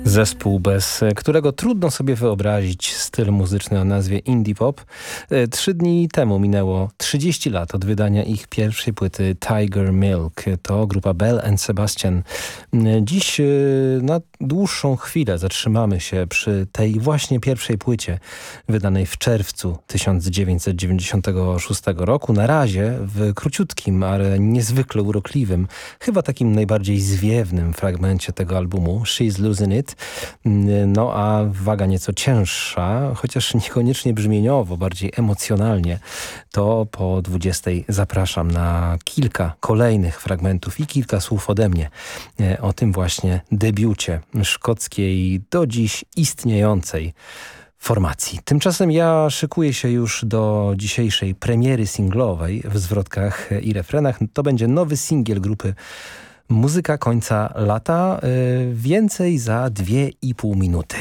Zespół, bez którego trudno sobie wyobrazić styl muzyczny o nazwie indie pop. 3 dni temu minęło 30 lat od wydania ich pierwszej płyty Tiger Milk. To grupa Belle and Sebastian. Dziś na dłuższą chwilę zatrzymamy się przy tej właśnie pierwszej płycie wydanej w czerwcu 1996 roku. Na razie w króciutkim, ale niezwykle urokliwym, chyba takim najbardziej zwiewnym fragmencie tego albumu, She's Losing It. No a waga nieco cięższa, chociaż niekoniecznie brzmieniowo, bardziej emocjonalnie, to po 20 zapraszam na kilka kolejnych fragmentów i kilka słów ode mnie o tym właśnie debiucie szkockiej, do dziś istniejącej formacji. Tymczasem ja szykuję się już do dzisiejszej premiery singlowej w zwrotkach i refrenach. To będzie nowy singiel grupy Muzyka końca lata. Więcej za 2,5 minuty.